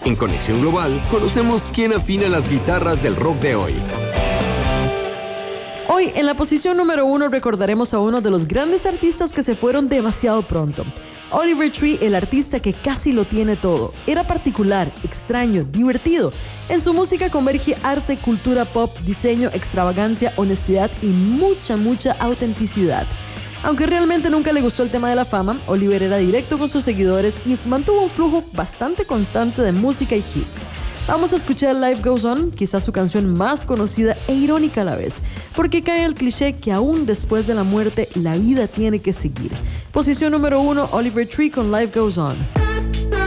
En Conexión Global, conocemos quién afina las guitarras del rock de hoy. Hoy, en la posición número 1, recordaremos a uno de los grandes artistas que se fueron demasiado pronto. Oliver Tree, el artista que casi lo tiene todo. Era particular, extraño, divertido. En su música converge arte, cultura pop, diseño, extravagancia, honestidad y mucha autenticidad. Aunque realmente nunca le gustó el tema de la fama, Oliver era directo con sus seguidores y mantuvo un flujo bastante constante de música y hits. Vamos a escuchar Life Goes On, quizás su canción más conocida e irónica a la vez, porque cae en el cliché que aún después de la muerte la vida tiene que seguir. Posición número 1, Oliver Tree con Life Goes On.